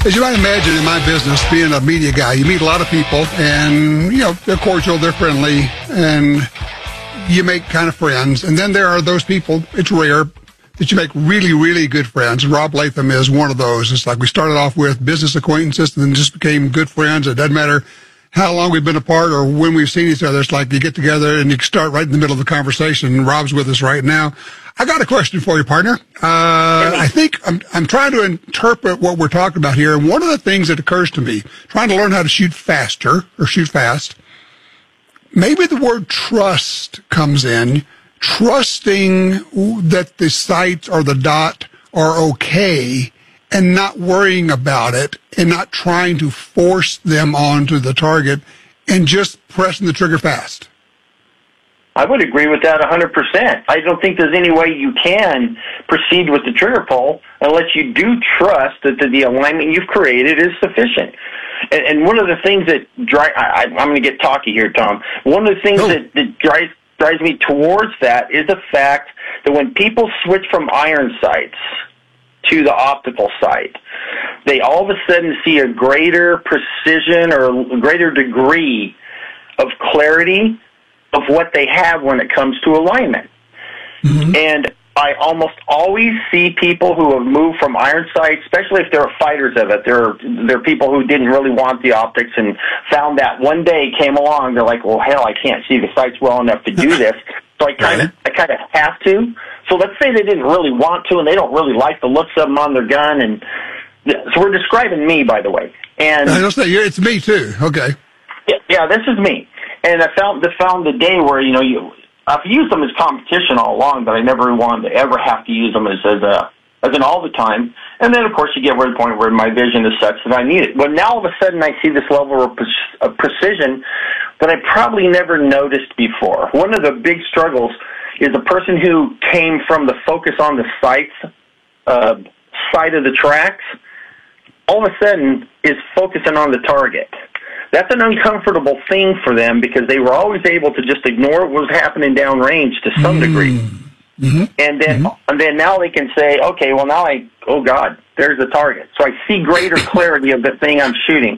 As you might imagine, in my business, being a media guy, you meet a lot of people, and, they're cordial, they're friendly, and you make kind of friends. And then there are those people, it's rare, that you make really, really good friends. Rob Latham is one of those. It's like we started off with business acquaintances and then just became good friends. It doesn't matter how long we've been apart or when we've seen each other. It's like you get together and you start right in the middle of the conversation. And Rob's with us right now. I got a question for you, partner. I think I'm trying to interpret what we're talking about here. And one of the things that occurs to me, trying to learn how to shoot faster or shoot fast, maybe the word trust comes in. Trusting that the sight or the dot are okay and not worrying about it and not trying to force them onto the target and just pressing the trigger fast. I would agree with that 100%. I don't think there's any way you can proceed with the trigger pull unless you do trust that the alignment you've created is sufficient. And one of the things that I'm going to get talky here, Tom. One of the things that drives me towards that is the fact that when people switch from iron sights to the optical sight, they all of a sudden see a greater precision or a greater degree of clarity of what they have when it comes to alignment. Mm-hmm. And I almost always see people who have moved from iron sights, especially if they're fighters of it. They're people who didn't really want the optics and found that one day came along. They're like, well, hell, I can't see the sights well enough to do this, so I kind of have to. So let's say they didn't really want to, and they don't really like the looks of them on their gun, and so we're describing me, by the way. And I don't say it's me too. Okay. Yeah, this is me. And I found the day where I've used them as competition all along, but I never wanted to ever have to use them as an all the time. And then, of course, you get to the point where my vision is such that I need it. But now, all of a sudden, I see this level of precision that I probably never noticed before. One of the big struggles is the person who came from the focus on the sights side of the tracks, all of a sudden is focusing on the target. That's an uncomfortable thing for them because they were always able to just ignore what was happening downrange to some degree. Mm-hmm. And then now they can say, okay, well now oh God, there's the target. So I see greater clarity of the thing I'm shooting.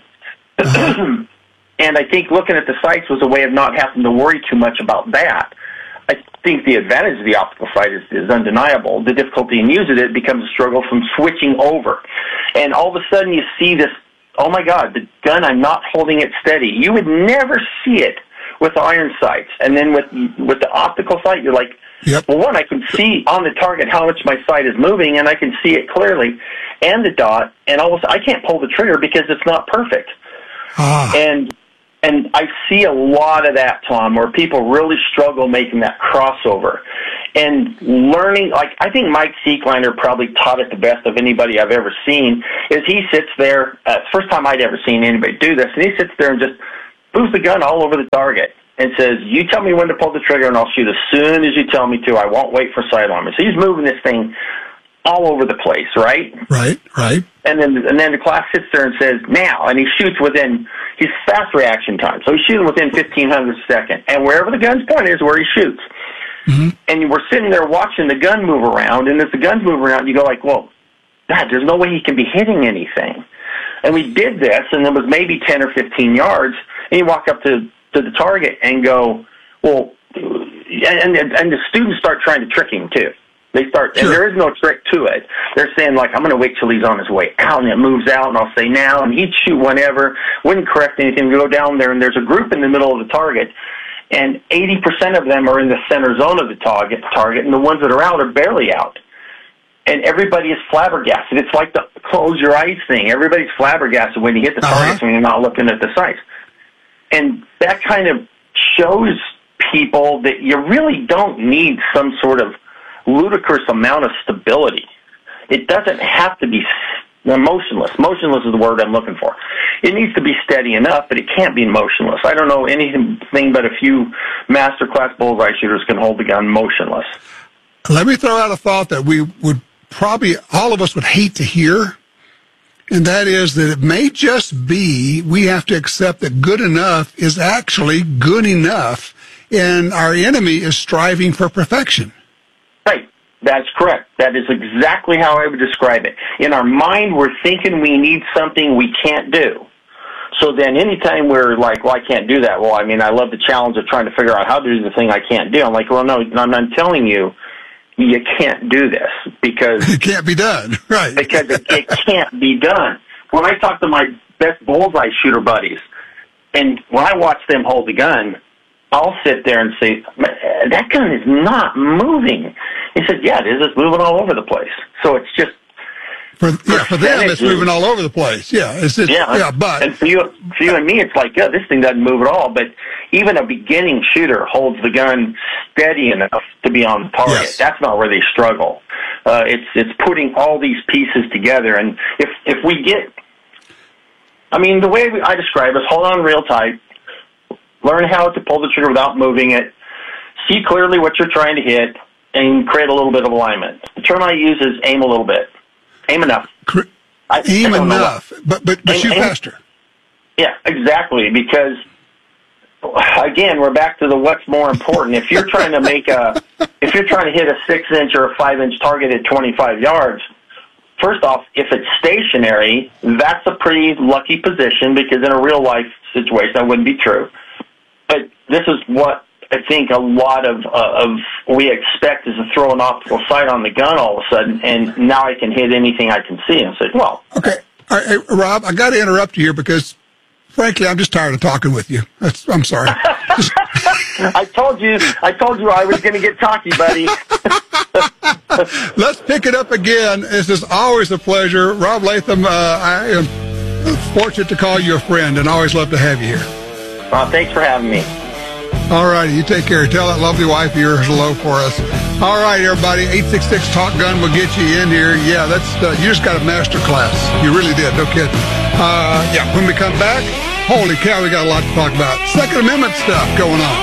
And I think looking at the sights was a way of not having to worry too much about that. I think the advantage of the optical sight is undeniable. The difficulty in using it becomes a struggle from switching over. And all of a sudden you see this, oh my God, the gun, I'm not holding it steady. You would never see it with iron sights. And then with the optical sight, you're like, yep. Well, one, I can see on the target how much my sight is moving, and I can see it clearly, and the dot, and all of a sudden I can't pull the trigger because it's not perfect. And I see a lot of that, Tom, where people really struggle making that crossover. And learning, I think Mike Seekliner probably taught it the best of anybody I've ever seen, is he sits there, first time I'd ever seen anybody do this, and he sits there and just moves the gun all over the target and says, you tell me when to pull the trigger and I'll shoot as soon as you tell me to. I won't wait for sight alignment. So he's moving this thing all over the place, right? Right. And then the class sits there and says, now, and he shoots within, he's fast reaction time, so he's shooting within 1,500 seconds, and wherever the gun's pointed is where he shoots. Mm-hmm. And we're sitting there watching the gun move around, and as the gun's moving around, you go like, well, God, there's no way he can be hitting anything. And we did this, and it was maybe 10 or 15 yards, and you walk up to the target and go, well, and the students start trying to trick him, too. They start, sure. And there is no trick to it. They're saying, like, I'm going to wait till he's on his way out, and it moves out, and I'll say now, and he'd shoot whenever, wouldn't correct anything, go down there, and there's a group in the middle of the target, and 80% of them are in the center zone of the target, and the ones that are out are barely out. And everybody is flabbergasted. It's like the close your eyes thing. Everybody's flabbergasted when you hit the targets when you're not looking at the sights. And that kind of shows people that you really don't need some sort of ludicrous amount of stability. It doesn't have to be motionless. Motionless is the word I'm looking for. It needs to be steady enough, but it can't be motionless. I don't know anything but a few master class bullseye shooters can hold the gun motionless. Let me throw out a thought that we would probably, all of us would hate to hear, and that is that it may just be we have to accept that good enough is actually good enough, and our enemy is striving for perfection. Right. That's correct. That is exactly how I would describe it. In our mind, we're thinking we need something we can't do. So then anytime we're like, well, I can't do that. Well, I mean, I love the challenge of trying to figure out how to do the thing I can't do. I'm like, well, no, I'm telling you, you can't do this because it can't be done. Right. Because it can't be done. When I talk to my best bullseye shooter buddies, and when I watch them hold the gun, I'll sit there and say, that gun is not moving. He said, yeah, it is. It's moving all over the place. So it's just, For them, it's moving all over the place. Yeah, but and for you and me, it's like, yeah, this thing doesn't move at all. But even a beginning shooter holds the gun steady enough to be on target. Yes. That's not where they struggle. It's putting all these pieces together. And if we get, I mean, the way I describe it is hold on real tight, learn how to pull the trigger without moving it, see clearly what you're trying to hit, and create a little bit of alignment. The term I use is aim a little bit. Aim enough. Aim enough, but shoot faster. Yeah, exactly. Because again, we're back to the what's more important. If you're trying to hit a 6-inch or a 5-inch target at 25 yards, first off, if it's stationary, that's a pretty lucky position because in a real life situation that wouldn't be true. But this is what I think a lot of we expect is to throw an optical sight on the gun all of a sudden, and now I can hit anything I can see. And I said, well, okay, all right, hey, Rob, I got to interrupt you here because, frankly, I'm just tired of talking with you. I'm sorry. I told you I was going to get talky, buddy. Let's pick it up again. This is always a pleasure, Rob Latham. I am fortunate to call you a friend, and always love to have you here. Thanks for having me. All righty, you take care. Tell that lovely wife of yours hello for us. All right, everybody, 866-TALK-GUN will get you in here. Yeah, that's you just got a master class. You really did. No kidding. Yeah, when we come back, holy cow, we got a lot to talk about. Second Amendment stuff going on.